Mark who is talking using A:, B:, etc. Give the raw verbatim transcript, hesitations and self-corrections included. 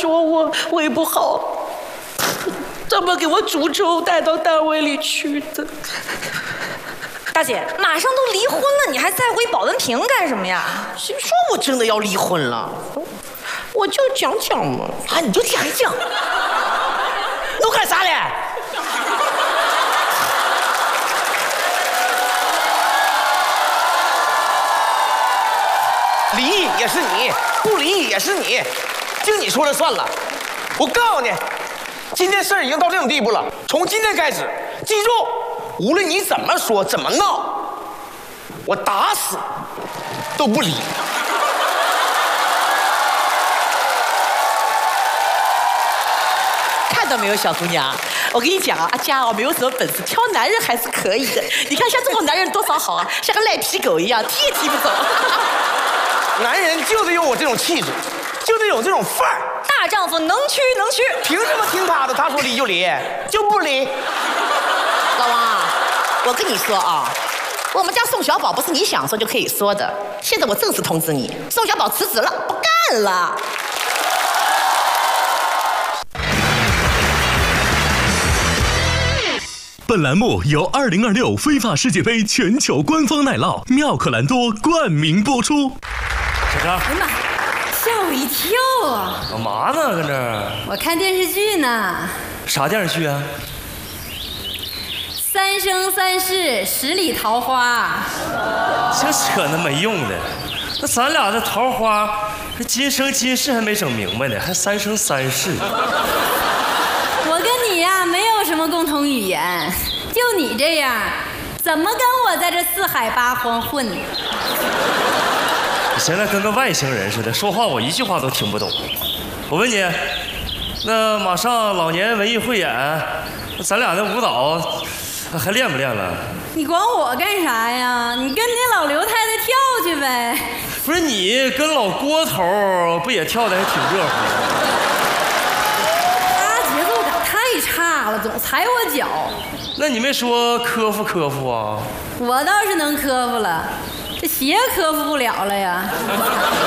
A: 说我胃不好，专门给我煮粥带到单位里去的。
B: 大姐，马上都离婚了，你还在乎一保温瓶干什么呀？
A: 谁说我真的要离婚了？我就讲讲嘛。
C: 啊，你就讲一讲。都干啥嘞？离也是你，不离也是你，听你说了算了。我告诉你，今天事儿已经到这种地步了，从今天开始，记住，无论你怎么说怎么闹，我打死都不离。
A: 看到没有，小姑娘？我跟你讲啊，阿佳哦，没有什么本事，挑男人还是可以的。你看像这种男人多少好啊，像个赖皮狗一样，踢也踢不走。
C: 男人就得有我这种气质，就得有这种范儿。
B: 大丈夫能屈能屈，
C: 凭什么听他的？他说离就离，就不离。
A: 老王啊，我跟你说啊，我们家宋小宝不是你想说就可以说的。现在我正式通知你，宋小宝辞职了，不干了。
D: 本栏目由二零二六非法世界杯全球官方奶酪妙可蓝多冠名播出。
E: 小张，
F: 哎呀妈，吓我一跳啊！
E: 干嘛呢？搁这儿？
F: 我看电视剧呢。
E: 啥电视剧啊？
F: 三生三世十里桃花。
E: 净扯那没用的。那咱俩的桃花，这今生今世还没整明白呢，还三生三世。
F: 我跟你呀、啊、没有什么共同语言，就你这样，怎么跟我在这四海八荒混呢？
E: 你现在跟个外星人似的，说话我一句话都听不懂。我问你，那马上老年文艺汇演，咱俩的舞蹈还练不练了？
F: 你管我干啥呀？你跟你老刘太太跳去呗。
E: 不是你跟老郭头不也跳的还挺热乎的？
F: 太差了，总踩我脚。
E: 那你没说科服科服啊？
F: 我倒是能科服了，这鞋科服不了了呀。